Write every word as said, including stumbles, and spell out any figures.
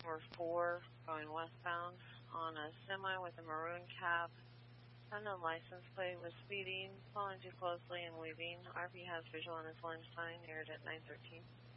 four four going westbound on a semi with a maroon cab. Unknown license plate was speeding, following too closely and weaving. R V has visual on his lane sign, aired at nine thirteen.